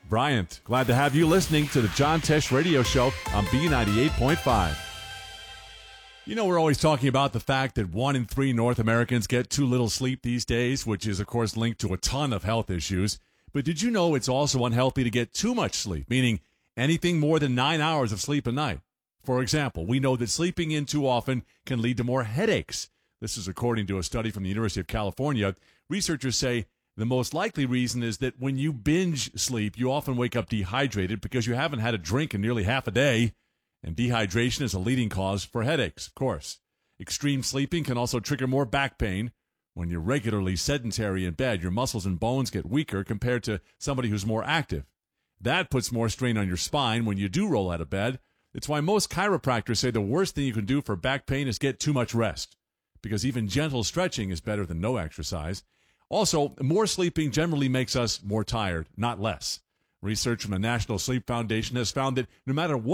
Bryant, glad to have you listening to the John Tesh Radio Show on B98.5. You know, we're always talking about the fact that 1 in 3 North Americans get too little sleep these days, which is, of course, linked to a ton of health issues. But did you know it's also unhealthy to get too much sleep, meaning anything more than 9 hours of sleep a night? For example, we know that sleeping in too often can lead to more headaches. This is according to a study from the University of California. Researchers say the most likely reason is that when you binge sleep, you often wake up dehydrated because you haven't had a drink in nearly half a day. And dehydration is a leading cause for headaches, of course. Extreme sleeping can also trigger more back pain. When you're regularly sedentary in bed, your muscles and bones get weaker compared to somebody who's more active. That puts more strain on your spine when you do roll out of bed. It's why most chiropractors say the worst thing you can do for back pain is get too much rest, because even gentle stretching is better than no exercise. Also, more sleeping generally makes us more tired, not less. Research from the National Sleep Foundation has found that no matter what